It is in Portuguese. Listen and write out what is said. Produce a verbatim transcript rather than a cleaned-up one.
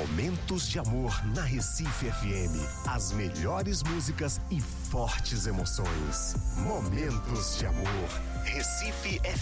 Momentos de amor na Recife F M. As melhores músicas e fortes emoções. Momentos de amor. Recife F M.